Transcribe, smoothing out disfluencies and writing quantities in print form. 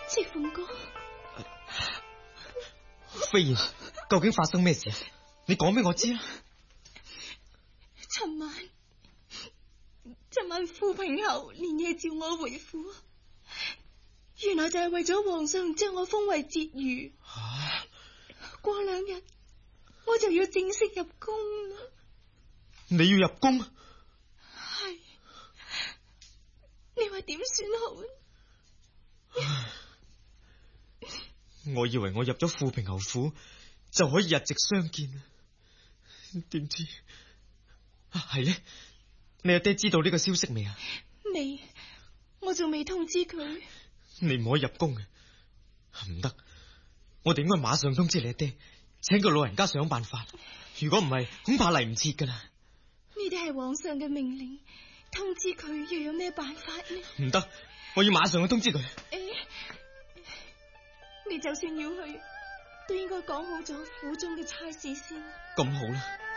赤鳳哥， 飛燕，究竟發生咩事？你講俾我知啦。 尋晚富平侯連夜召我回府，原來就係為咗皇上將我封為節輿。過2日我就要正式入宮啦。 你要入宮？ 係，你話點算好？ 我以為我入咗富平侯府就可以日夕相見，點知係呢？你阿爹知道呢個消息未啊？ 未，我仲未通知佢。 你唔可以入宮嘅，唔得，我哋應該馬上通知你阿爹，請個老人家想辦法。如果唔係，恐怕嚟唔切噶啦。 呢啲係皇上嘅命令，通知佢又有咩辦法呢？ 唔得，我要馬上去通知佢。 你就算要去，都應該講好咗府中嘅差事先。 咁好啦。